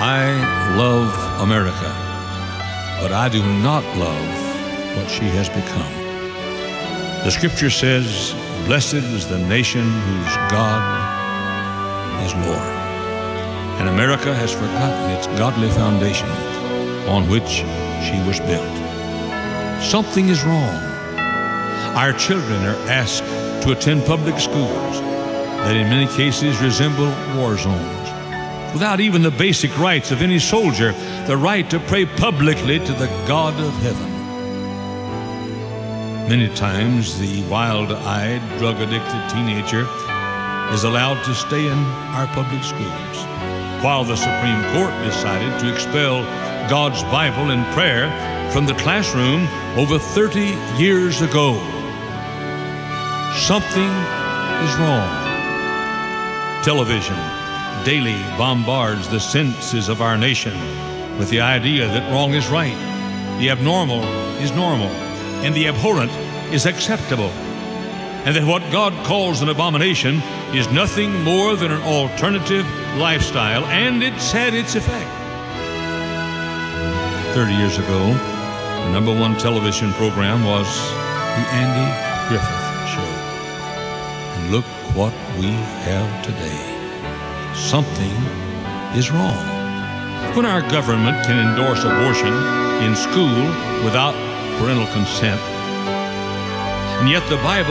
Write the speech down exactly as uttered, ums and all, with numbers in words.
I love America, but I do not love what she has become. The scripture says, "Blessed is the nation whose God is Lord." And America has forgotten its godly foundation on which she was built. Something is wrong. Our children are asked to attend public schools that in many cases resemble war zones, without even the basic rights of any soldier, the right to pray publicly to the God of heaven. Many times the wild-eyed, drug-addicted teenager is allowed to stay in our public schools, while the Supreme Court decided to expel God's Bible and prayer from the classroom over thirty years ago. Something is wrong. Television daily bombards the senses of our nation with the idea that wrong is right, the abnormal is normal, and the abhorrent is acceptable, and that what God calls an abomination is nothing more than an alternative lifestyle, and it's had its effect. Thirty years ago, the number one television program was The Andy Griffith Show. And look what we have today. Something is wrong. When our government can endorse abortion in school without parental consent, and yet the Bible